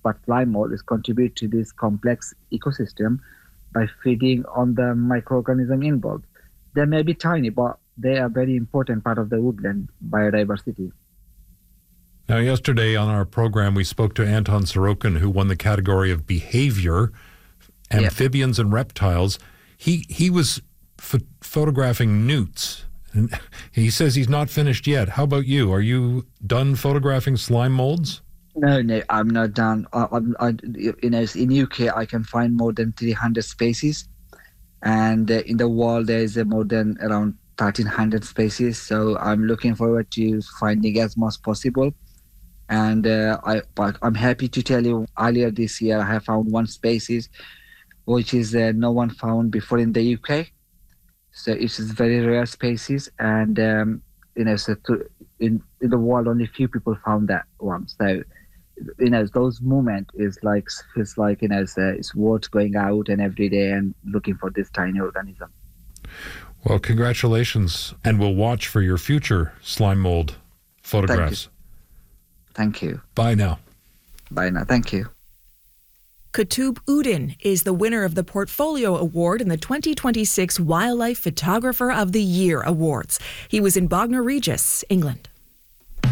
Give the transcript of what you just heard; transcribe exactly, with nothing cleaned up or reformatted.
but slime mold is contribute to this complex ecosystem by feeding on the microorganism involved. They may be tiny, but they are a very important part of the woodland biodiversity. Now, yesterday on our program, we spoke to Anton Sorokin, who won the category of behavior, amphibians yep. and reptiles. He he was ph- photographing newts. And he says he's not finished yet. How about you? Are you done photographing slime molds? No, no, I'm not done. I, I'm, I, you know, in U K, I can find more than three hundred species. And uh, in the world, there is uh, more than around thirteen hundred species. So I'm looking forward to finding as much possible. And uh, I, I'm happy to tell you, earlier this year, I have found one species, which is uh, no one found before in the U K. So it's a very rare species. And, um, you know, so to, in, in the world, only few people found that one. So, you know, those movement is like, feels like, you know, it's, uh, it's worth going out and every day and looking for this tiny organism. Well, congratulations. And we'll watch for your future slime mold photographs. Thank you. Bye now. Bye now. Thank you. Qutub Uddin is the winner of the Portfolio Award in the twenty twenty-six Wildlife Photographer of the Year Awards. He was in Bognor Regis, England.